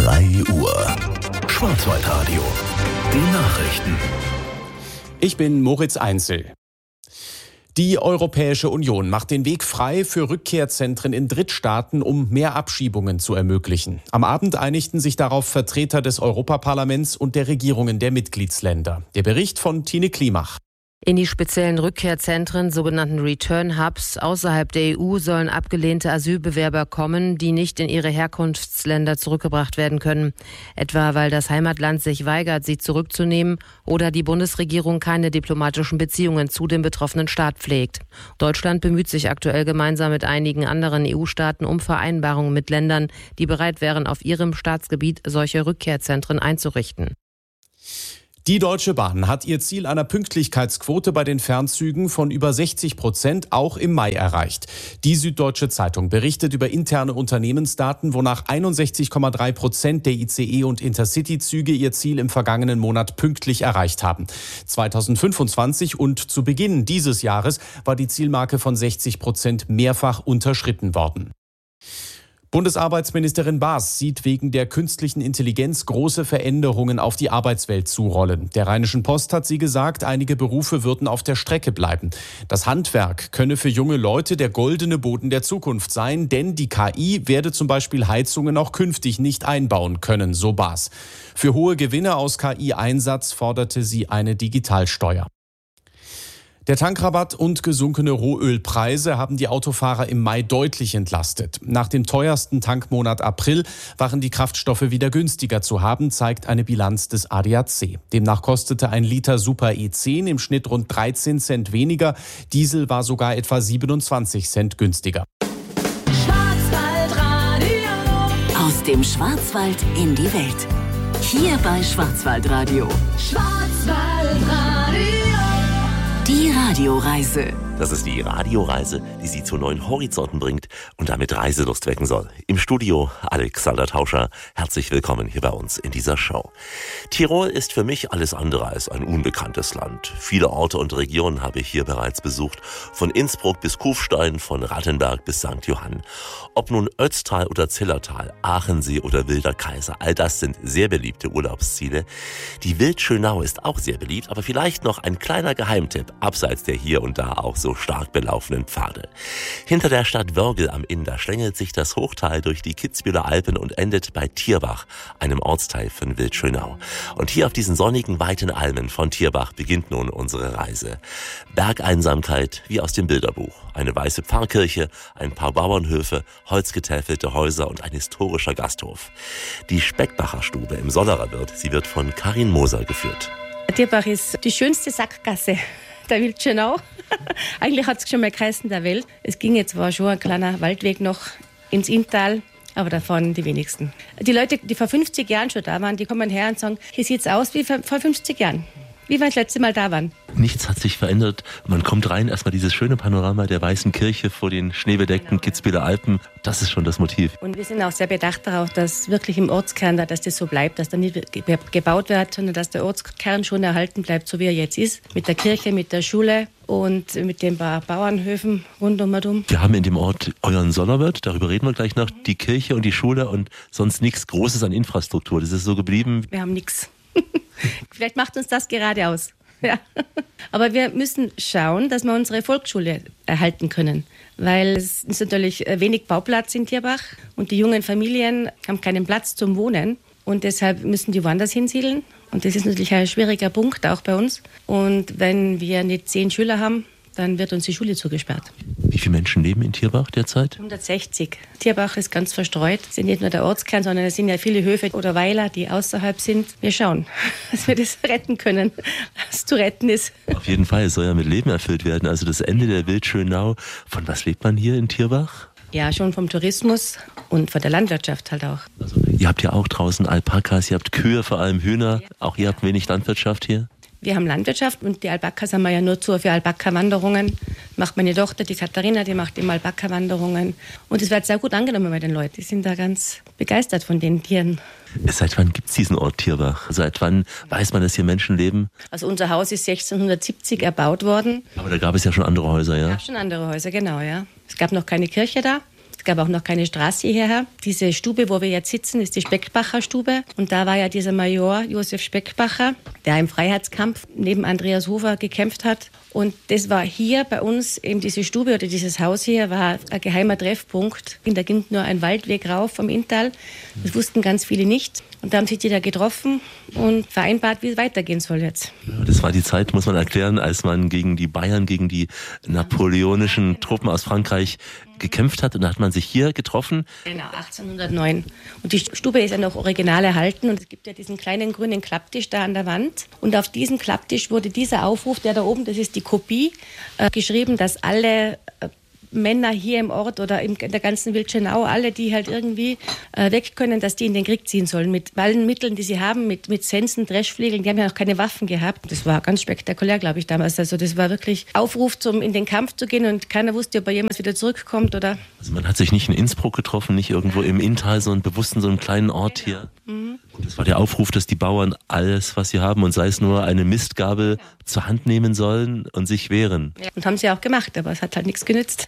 3 Uhr. Schwarzwaldradio. Die Nachrichten. Ich bin Moritz Einzel. Die Europäische Union macht den Weg frei für Rückkehrzentren in Drittstaaten, um mehr Abschiebungen zu ermöglichen. Am Abend einigten sich darauf Vertreter des Europaparlaments und der Regierungen der Mitgliedsländer. Der Bericht von Tine Klimach. In die speziellen Rückkehrzentren, sogenannten Return Hubs, außerhalb der EU sollen abgelehnte Asylbewerber kommen, die nicht in ihre Herkunftsländer zurückgebracht werden können. Etwa weil das Heimatland sich weigert, sie zurückzunehmen oder die Bundesregierung keine diplomatischen Beziehungen zu dem betroffenen Staat pflegt. Deutschland bemüht sich aktuell gemeinsam mit einigen anderen EU-Staaten um Vereinbarungen mit Ländern, die bereit wären, auf ihrem Staatsgebiet solche Rückkehrzentren einzurichten. Die Deutsche Bahn hat ihr Ziel einer Pünktlichkeitsquote bei den Fernzügen von über 60% auch im Mai erreicht. Die Süddeutsche Zeitung berichtet über interne Unternehmensdaten, wonach 61,3% der ICE- und Intercity-Züge ihr Ziel im vergangenen Monat pünktlich erreicht haben. 2025 und zu Beginn dieses Jahres war die Zielmarke von 60% mehrfach unterschritten worden. Bundesarbeitsministerin Baas sieht wegen der künstlichen Intelligenz große Veränderungen auf die Arbeitswelt zurollen. Der Rheinischen Post hat sie gesagt, einige Berufe würden auf der Strecke bleiben. Das Handwerk könne für junge Leute der goldene Boden der Zukunft sein, denn die KI werde zum Beispiel Heizungen auch künftig nicht einbauen können, so Baas. Für hohe Gewinne aus KI-Einsatz forderte sie eine Digitalsteuer. Der Tankrabatt und gesunkene Rohölpreise haben die Autofahrer im Mai deutlich entlastet. Nach dem teuersten Tankmonat April waren die Kraftstoffe wieder günstiger zu haben, zeigt eine Bilanz des ADAC. Demnach kostete ein Liter Super E10 im Schnitt rund 13 Cent weniger. Diesel war sogar etwa 27 Cent günstiger. Schwarzwaldradio. Aus dem Schwarzwald in die Welt. Hier bei Schwarzwaldradio. Schwarzwaldradio. Die Radioreise. Das ist die Radioreise, die Sie zu neuen Horizonten bringt und damit Reiselust wecken soll. Im Studio Alexander Tauscher. Herzlich willkommen hier bei uns in dieser Show. Tirol ist für mich alles andere als ein unbekanntes Land. Viele Orte und Regionen habe ich hier bereits besucht. Von Innsbruck bis Kufstein, von Rattenberg bis St. Johann. Ob nun Ötztal oder Zillertal, Aachensee oder Wilder Kaiser, all das sind sehr beliebte Urlaubsziele. Die Wildschönau ist auch sehr beliebt, aber vielleicht noch ein kleiner Geheimtipp, abseits der hier und da auch so stark belaufenen Pfade. Hinter der Stadt Wörgl am Inn, da schlängelt sich das Hochtal durch die Kitzbüheler Alpen und endet bei Tierbach, einem Ortsteil von Wildschönau. Und hier auf diesen sonnigen, weiten Almen von Tierbach beginnt nun unsere Reise. Bergeinsamkeit wie aus dem Bilderbuch. Eine weiße Pfarrkirche, ein paar Bauernhöfe, holzgetäfelte Häuser und ein historischer Gasthof. Die Speckbacher Stube im Sollerer Wirt, sie wird von Karin Moser geführt. Tierbach ist die schönste Sackgasse der Wildschönau. Eigentlich hat es schon mal geheißen der Welt. Es ging jetzt zwar schon ein kleiner Waldweg noch ins Inntal, aber davon die wenigsten. Die Leute, die vor 50 Jahren schon da waren, die kommen her und sagen, hier sieht es aus wie vor 50 Jahren. Wie wir das letzte Mal da waren. Nichts hat sich verändert. Man kommt rein, erstmal dieses schöne Panorama der weißen Kirche vor den schneebedeckten Kitzbüheler Alpen. Das ist schon das Motiv. Und wir sind auch sehr bedacht darauf, dass wirklich im Ortskern, dass das so bleibt, dass da nicht gebaut wird, sondern dass der Ortskern schon erhalten bleibt, so wie er jetzt ist. Mit der Kirche, mit der Schule und mit den paar Bauernhöfen rundum. Wir haben in dem Ort euren Sollerwirt, darüber reden wir gleich noch, die Kirche und die Schule und sonst nichts Großes an Infrastruktur. Das ist so geblieben. Wir haben nichts. Vielleicht macht uns das gerade aus. Ja. Aber wir müssen schauen, dass wir unsere Volksschule erhalten können. Weil es ist natürlich wenig Bauplatz in Tierbach und die jungen Familien haben keinen Platz zum Wohnen. Und deshalb müssen die woanders hinsiedeln. Und das ist natürlich ein schwieriger Punkt, auch bei uns. Und wenn wir nicht 10 Schüler haben, dann wird uns die Schule zugesperrt. Wie viele Menschen leben in Tierbach derzeit? 160. Tierbach ist ganz verstreut. Es sind nicht nur der Ortskern, sondern es sind ja viele Höfe oder Weiler, die außerhalb sind. Wir schauen, dass wir das retten können, was zu retten ist. Auf jeden Fall, es soll ja mit Leben erfüllt werden. Also das Ende der Wildschönau. Von was lebt man hier in Tierbach? Ja, schon vom Tourismus und von der Landwirtschaft halt auch. Also, ihr habt ja auch draußen Alpakas, ihr habt Kühe, vor allem Hühner. Auch ihr habt wenig Landwirtschaft hier? Wir haben Landwirtschaft und die Alpakas haben wir ja nur für Alpaka-Wanderungen. Macht meine Tochter, die Katharina, die macht immer Alpaka-Wanderungen. Und es wird sehr gut angenommen bei den Leuten. Die sind da ganz begeistert von den Tieren. Seit wann gibt es diesen Ort Tierbach? Seit wann weiß man, dass hier Menschen leben? Also unser Haus ist 1670 erbaut worden. Aber da gab es ja schon andere Häuser, ja? Es gab schon andere Häuser, genau, ja. Es gab noch keine Kirche da. Es gab auch noch keine Straße hierher. Diese Stube, wo wir jetzt sitzen, ist die Speckbacher Stube. Und da war ja dieser Major Josef Speckbacher, der im Freiheitskampf neben Andreas Hofer gekämpft hat. Und das war hier bei uns, eben diese Stube oder dieses Haus hier, war ein geheimer Treffpunkt. Da ging nur ein Waldweg rauf vom Inntal. Das wussten ganz viele nicht. Und da haben sich die da getroffen und vereinbart, wie es weitergehen soll jetzt. Das war die Zeit, muss man erklären, als man gegen die Bayern, gegen die napoleonischen Truppen aus Frankreich gekämpft hat. Und da hat man sich hier getroffen. Genau, 1809. Und die Stube ist ja noch original erhalten. Und es gibt ja diesen kleinen grünen Klapptisch da an der Wand. Und auf diesem Klapptisch wurde dieser Aufruf, der da oben, das ist die Kopie, geschrieben, dass alle Männer hier im Ort oder in der ganzen Wildschönau, alle, die halt irgendwie weg können, dass die in den Krieg ziehen sollen. Mit allen Mitteln, die sie haben, mit Sensen, Dreschfliegeln. Die haben ja noch keine Waffen gehabt. Das war ganz spektakulär, glaube ich, damals. Also das war wirklich Aufruf, in den Kampf zu gehen und keiner wusste, ob er jemals wieder zurückkommt oder... Also man hat sich nicht in Innsbruck getroffen, nicht irgendwo im Inntal, sondern bewusst in so einem kleinen Ort hier. Mhm. Und das war der Aufruf, dass die Bauern alles, was sie haben, und sei es nur eine Mistgabel, zur Hand nehmen sollen und sich wehren. Ja, und haben sie auch gemacht, aber es hat halt nichts genützt.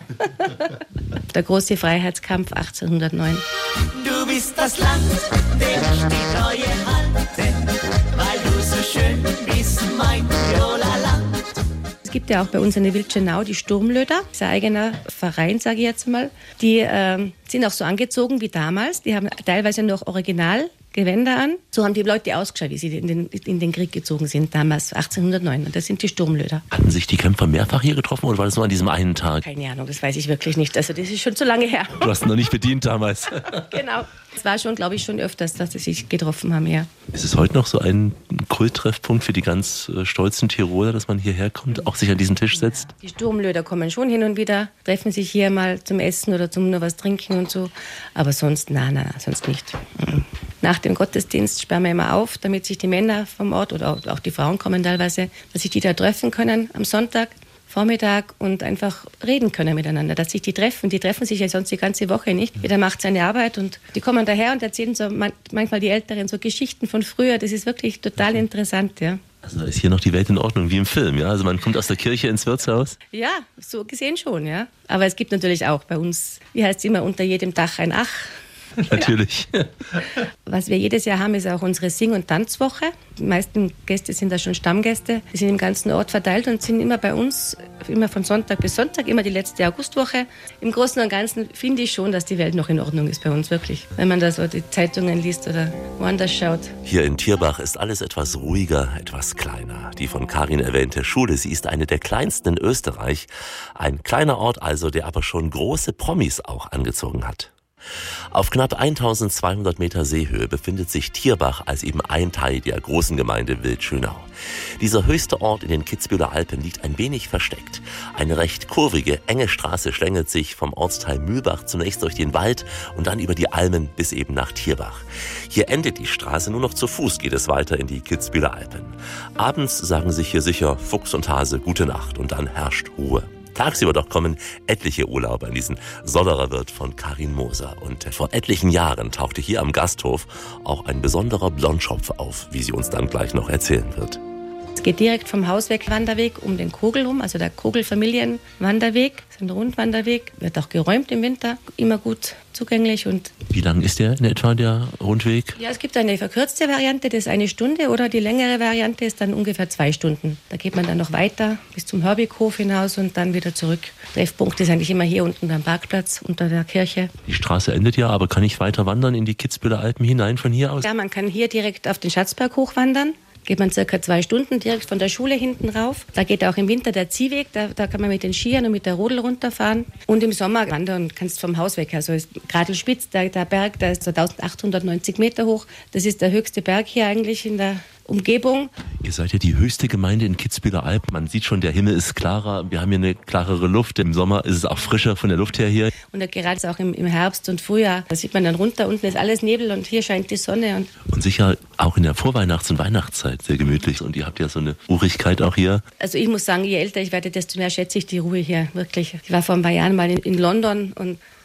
Der große Freiheitskampf 1809. Du bist das Land, dem ich die Treue halte, weil du so schön bist, mein Viola-Land. Es gibt ja auch bei uns in der Wildschönau die Sturmlöder, das ist ein eigener Verein, sage ich jetzt mal. Die sind auch so angezogen wie damals, die haben teilweise noch Originalgewänder an. So haben die Leute ausgeschaut, wie sie in den Krieg gezogen sind, damals 1809. Und das sind die Sturmlöder. Hatten sich die Kämpfer mehrfach hier getroffen oder war das nur an diesem einen Tag? Keine Ahnung, das weiß ich wirklich nicht. Also das ist schon zu lange her. Du hast ihn noch nicht bedient damals. Genau. Es war schon, glaube ich, schon öfters, dass sie sich getroffen haben, ja. Ist es heute noch so ein Kulttreffpunkt für die ganz stolzen Tiroler, dass man hierher kommt, auch sich an diesen Tisch setzt? Die Sturmlöder kommen schon hin und wieder, treffen sich hier mal zum Essen oder zum nur was trinken und so. Aber sonst, nein, sonst nicht. Nach dem Gottesdienst sperren wir immer auf, damit sich die Männer vom Ort oder auch die Frauen kommen teilweise, dass sich die da treffen können am Sonntag. Vormittag und einfach reden können miteinander, dass sich die treffen sich ja sonst die ganze Woche nicht. Jeder macht seine Arbeit und die kommen daher und erzählen so manchmal die Älteren so Geschichten von früher. Das ist wirklich total interessant, ja. Also ist hier noch die Welt in Ordnung, wie im Film, ja? Also man kommt aus der Kirche ins Wirtshaus? Ja, so gesehen schon, ja. Aber es gibt natürlich auch bei uns, wie heißt es immer, unter jedem Dach ein Ach. Natürlich. Ja. Was wir jedes Jahr haben, ist auch unsere Sing- und Tanzwoche. Die meisten Gäste sind da schon Stammgäste. Die sind im ganzen Ort verteilt und sind immer bei uns, immer von Sonntag bis Sonntag, immer die letzte Augustwoche. Im Großen und Ganzen finde ich schon, dass die Welt noch in Ordnung ist bei uns, wirklich. Wenn man da so die Zeitungen liest oder woanders schaut. Hier in Thierbach ist alles etwas ruhiger, etwas kleiner. Die von Karin erwähnte Schule, sie ist eine der kleinsten in Österreich. Ein kleiner Ort also, der aber schon große Promis auch angezogen hat. Auf knapp 1200 Meter Seehöhe befindet sich Thierbach als eben ein Teil der großen Gemeinde Wildschönau. Dieser höchste Ort in den Kitzbüheler Alpen liegt ein wenig versteckt. Eine recht kurvige, enge Straße schlängelt sich vom Ortsteil Mühlbach zunächst durch den Wald und dann über die Almen bis eben nach Thierbach. Hier endet die Straße, nur noch zu Fuß geht es weiter in die Kitzbüheler Alpen. Abends sagen sich hier sicher Fuchs und Hase gute Nacht und dann herrscht Ruhe. Tagsüber doch kommen etliche Urlauber in diesen Sollerer Wirt von Karin Moser. Und vor etlichen Jahren tauchte hier am Gasthof auch ein besonderer Blondschopf auf, wie sie uns dann gleich noch erzählen wird. Es geht direkt vom Haus weg Wanderweg um den Kogel rum, also der Kogelfamilienwanderweg. Das ist ein Rundwanderweg, wird auch geräumt im Winter, immer gut zugänglich. Und wie lang ist der in etwa, der Rundweg? Ja, es gibt eine verkürzte Variante, das ist 1 Stunde, oder die längere Variante ist dann ungefähr 2 Stunden. Da geht man dann noch weiter bis zum Herbighof hinaus und dann wieder zurück. Treffpunkt ist eigentlich immer hier unten am Parkplatz unter der Kirche. Die Straße endet ja, aber kann ich weiter wandern in die Kitzbüheler Alpen hinein von hier aus? Ja, man kann hier direkt auf den Schatzberg hochwandern. Geht man circa 2 Stunden direkt von der Schule hinten rauf. Da geht auch im Winter der Ziehweg, da kann man mit den Skiern und mit der Rodel runterfahren. Und im Sommer wandern kannst vom Haus weg. Also Gradelspitz, der Berg, der ist so 1890 Meter hoch. Das ist der höchste Berg hier eigentlich in der Umgebung. Ihr seid ja die höchste Gemeinde in Kitzbüheler Alpen. Man sieht schon, der Himmel ist klarer. Wir haben hier eine klarere Luft. Im Sommer ist es auch frischer von der Luft her hier. Und gerade auch im Herbst und Frühjahr, da sieht man dann runter. Unten ist alles Nebel und hier scheint die Sonne. Und sicher auch in der Vorweihnachts- und Weihnachtszeit sehr gemütlich. Und ihr habt ja so eine Ruhigkeit auch hier. Also ich muss sagen, je älter ich werde, desto mehr schätze ich die Ruhe hier, wirklich. Ich war vor ein paar Jahren mal in London und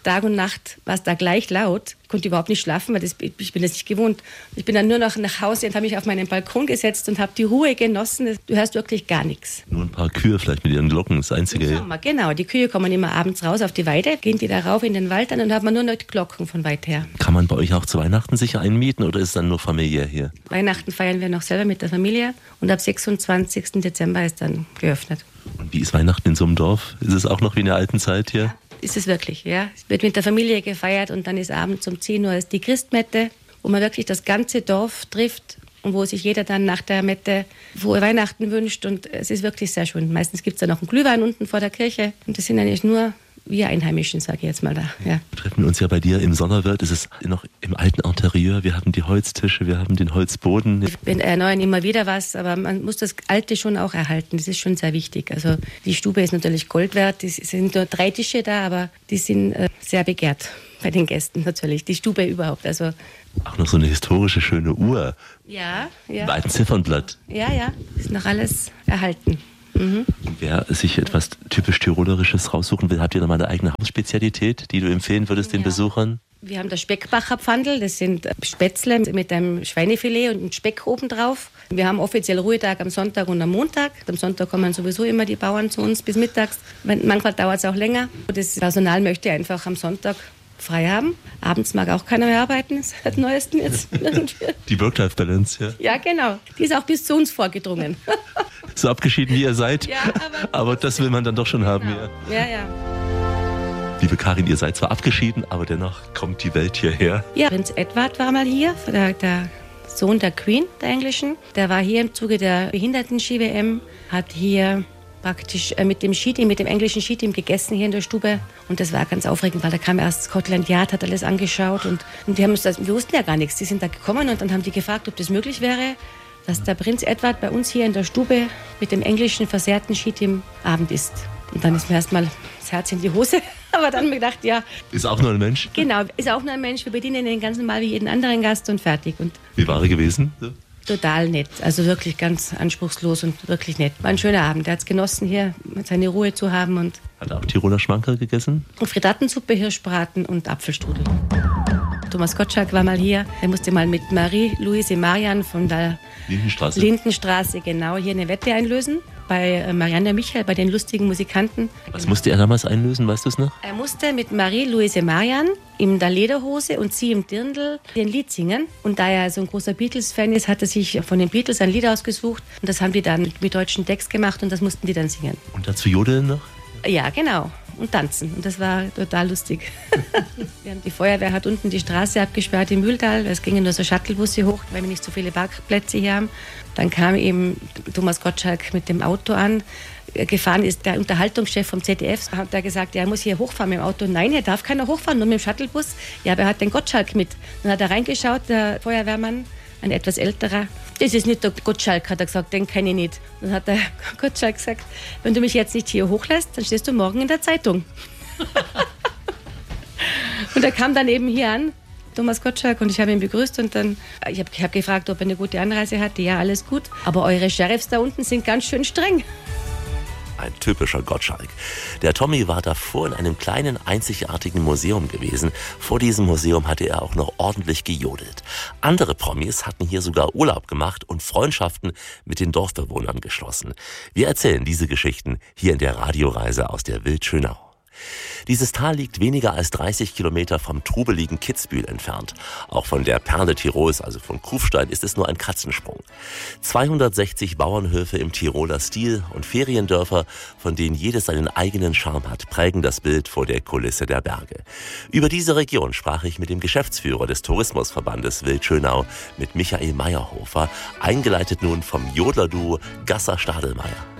Tag und Nacht war es da gleich laut. Ich konnte überhaupt nicht schlafen, weil ich bin das nicht gewohnt. Ich bin dann nur noch nach Hause und habe mich auf meinen Balkon gesetzt und habe die Ruhe genossen. Du hörst wirklich gar nichts. Nur ein paar Kühe vielleicht mit ihren Glocken, das Einzige. Im Sommer, genau. Die Kühe kommen immer abends raus auf die Weide, gehen die da rauf in den Wald dann und hat man nur noch die Glocken von weit her. Kann man bei euch auch zu Weihnachten sicher einmieten oder ist es dann nur familiär hier? Weihnachten feiern wir noch selber mit der Familie und ab 26. Dezember ist dann geöffnet. Und wie ist Weihnachten in so einem Dorf? Ist es auch noch wie in der alten Zeit hier? Ist es wirklich, ja. Es wird mit der Familie gefeiert und dann ist abends um 10 Uhr ist die Christmette, wo man wirklich das ganze Dorf trifft und wo sich jeder dann nach der Mette frohe Weihnachten wünscht und es ist wirklich sehr schön. Meistens gibt es da noch einen Glühwein unten vor der Kirche und das sind eigentlich nur wir Einheimischen, sage ich jetzt mal da. Ja. Wir treffen uns ja bei dir im Sonderwirt. Es ist noch im alten Interieur. Wir haben die Holztische, wir haben den Holzboden. Wir erneuern immer wieder was, aber man muss das Alte schon auch erhalten. Das ist schon sehr wichtig. Also die Stube ist natürlich Gold wert. Es sind nur 3 Tische da, aber die sind sehr begehrt bei den Gästen natürlich. Die Stube überhaupt. Also auch noch so eine historische, schöne Uhr. Ja. Ein alten Ziffernblatt. Ja. Ist noch alles erhalten. Mhm. Wer sich etwas typisch Tirolerisches raussuchen will, habt ihr da mal eine eigene Hausspezialität, die du empfehlen würdest den Besuchern? Wir haben das Speckbacher Pfandl, das sind Spätzle mit einem Schweinefilet und einem Speck obendrauf. Wir haben offiziell Ruhetag am Sonntag und am Montag. Am Sonntag kommen sowieso immer die Bauern zu uns bis mittags. Manchmal dauert es auch länger. Das Personal möchte einfach am Sonntag frei haben. Abends mag auch keiner mehr arbeiten, seit neuestem jetzt. Die Work-Life-Balance, ja. Ja, genau. Die ist auch bis zu uns vorgedrungen. So abgeschieden wie ihr seid, ja, aber das will man dann doch schon haben. Genau. Ja. Liebe Karin, ihr seid zwar abgeschieden, aber dennoch kommt die Welt hierher. Ja, Prinz Edward war mal hier, der Sohn der Queen, der englischen. Der war hier im Zuge der Behinderten-Ski-WM, hat hier praktisch mit dem englischen Skiteam gegessen hier in der Stube. Und das war ganz aufregend, weil da kam erst Scotland Yard, hat alles angeschaut. Und wir wussten ja gar nichts. Die sind da gekommen und dann haben die gefragt, ob das möglich wäre, dass der Prinz Edward bei uns hier in der Stube mit dem englischen versehrten Skiteam Abend isst. Und dann ist mir erstmal das Herz in die Hose. Aber dann habe ich gedacht, ja. Ist auch nur ein Mensch? Genau, ist auch nur ein Mensch. Wir bedienen den ganz normal wie jeden anderen Gast und fertig. Und wie war er gewesen? So? Total nett. Also wirklich ganz anspruchslos und wirklich nett. War ein schöner Abend. Er hat es genossen, hier seine Ruhe zu haben. Und hat er auch Tiroler Schmankerl gegessen? Frittatensuppe, Hirschbraten und Apfelstrudel. Thomas Gottschalk war mal hier. Er musste mal mit Marie-Louise Marian von der Lindenstraße genau hier eine Wette einlösen. Bei Marianne Michael, bei den lustigen Musikanten. Was musste er damals einlösen, weißt du es noch? Er musste mit Marie-Louise Marian in der Lederhose und sie im Dirndl ein Lied singen. Und da er so ein großer Beatles-Fan ist, hat er sich von den Beatles ein Lied ausgesucht. Und das haben die dann mit deutschen Text gemacht und das mussten die dann singen. Und dazu jodeln noch? Ja, genau. Und tanzen. Und das war total lustig. Die Feuerwehr hat unten die Straße abgesperrt im Mühltal. Es gingen nur so Shuttlebusse hoch, weil wir nicht so viele Parkplätze hier haben. Dann kam eben Thomas Gottschalk mit dem Auto an. Gefahren ist der Unterhaltungschef vom ZDF. Hat er gesagt, er muss hier hochfahren mit dem Auto. Nein, hier darf keiner hochfahren, nur mit dem Shuttlebus. Ja, aber er hat den Gottschalk mit. Dann hat er reingeschaut, der Feuerwehrmann, ein etwas älterer. Das ist nicht der Gottschalk, hat er gesagt, den kenne ich nicht. Dann hat der Gottschalk gesagt, wenn du mich jetzt nicht hier hochlässt, dann stehst du morgen in der Zeitung. Und er kam dann eben hier an, Thomas Gottschalk, und ich habe ihn begrüßt und dann, ich hab gefragt, ob er eine gute Anreise hatte. Ja, alles gut. Aber eure Sheriffs da unten sind ganz schön streng. Ein typischer Gottschalk. Der Tommy war davor in einem kleinen, einzigartigen Museum gewesen. Vor diesem Museum hatte er auch noch ordentlich gejodelt. Andere Promis hatten hier sogar Urlaub gemacht und Freundschaften mit den Dorfbewohnern geschlossen. Wir erzählen diese Geschichten hier in der Radioreise aus der Wildschönau. Dieses Tal liegt weniger als 30 Kilometer vom trubeligen Kitzbühel entfernt. Auch von der Perle Tirols, also von Kufstein, ist es nur ein Katzensprung. 260 Bauernhöfe im Tiroler Stil und Feriendörfer, von denen jedes seinen eigenen Charme hat, prägen das Bild vor der Kulisse der Berge. Über diese Region sprach ich mit dem Geschäftsführer des Tourismusverbandes Wildschönau, mit Michael Meyerhofer, eingeleitet nun vom Jodlerduo Gasser-Stadelmeier.